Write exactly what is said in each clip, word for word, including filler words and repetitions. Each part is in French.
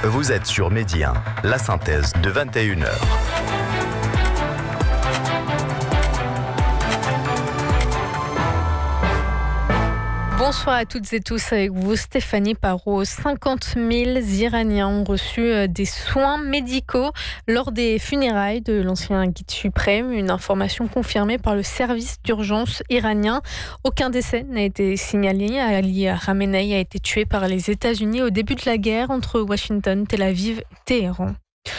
Vous êtes sur Midi un, la synthèse de vingt et une heures. Bonsoir à toutes et tous, avec vous Stéphanie Parot. cinquante mille Iraniens ont reçu des soins médicaux lors des funérailles de l'ancien guide suprême, une information confirmée par le service d'urgence iranien. Aucun décès n'a été signalé. Ali Khamenei a été tué par les États-Unis au début de la guerre entre Washington, Tel Aviv et Téhéran.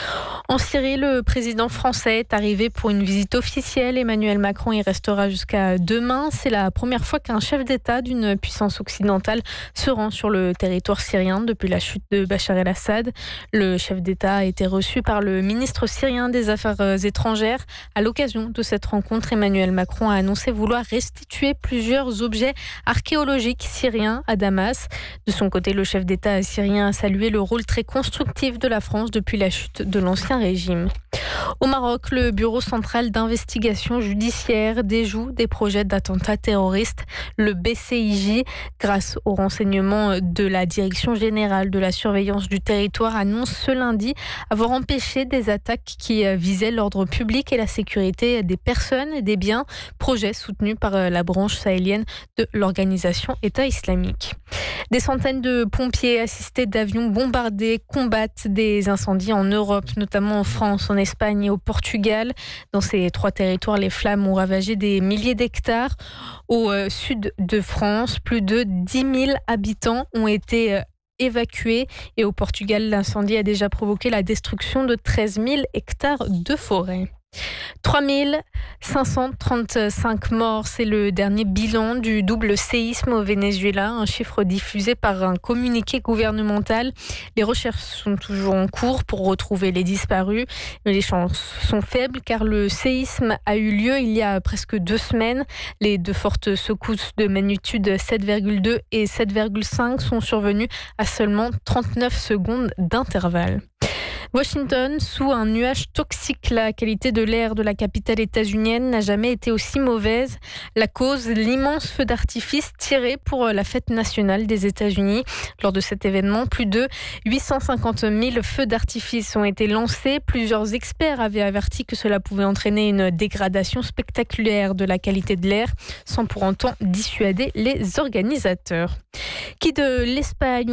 En Syrie, le président français est arrivé pour une visite officielle. Emmanuel Macron y restera jusqu'à demain. C'est la première fois qu'un chef d'État d'une puissance occidentale se rend sur le territoire syrien depuis la chute de Bachar el-Assad. Le chef d'État a été reçu par le ministre syrien des Affaires étrangères. À l'occasion de cette rencontre, Emmanuel Macron a annoncé vouloir restituer plusieurs objets archéologiques syriens à Damas. De son côté, le chef d'État syrien a salué le rôle très constructif de la France depuis la chute de l'ancien régime. Au Maroc, le Bureau central d'investigation judiciaire déjoue des projets d'attentats terroristes. Le B C I J, grâce aux renseignements de la Direction générale de la surveillance du territoire, annonce ce lundi avoir empêché des attaques qui visaient l'ordre public et la sécurité des personnes et des biens, projet soutenu par la branche sahélienne de l'organisation État islamique. Des centaines de pompiers assistés d'avions bombardés combattent des incendies en Europe, notamment en France, en Espagne et au Portugal. Dans ces trois territoires, les flammes ont ravagé des milliers d'hectares. Au euh, sud de France, plus de dix mille habitants ont été euh, évacués. Et au Portugal, l'incendie a déjà provoqué la destruction de treize mille hectares de forêt. trois mille cinq cent trente-cinq morts, c'est le dernier bilan du double séisme au Venezuela, un chiffre diffusé par un communiqué gouvernemental. Les recherches sont toujours en cours pour retrouver les disparus, mais les chances sont faibles car le séisme a eu lieu il y a presque deux semaines. Les deux fortes secousses de magnitude sept virgule deux et sept virgule cinq sont survenues à seulement trente-neuf secondes d'intervalle. Washington, sous un nuage toxique, la qualité de l'air de la capitale états-unienne n'a jamais été aussi mauvaise. La cause, l'immense feu d'artifice tiré pour la fête nationale des États-Unis. Lors de cet événement, plus de huit cent cinquante mille feux d'artifice ont été lancés. Plusieurs experts avaient averti que cela pouvait entraîner une dégradation spectaculaire de la qualité de l'air, sans pour autant dissuader les organisateurs. Qui de l'Espagne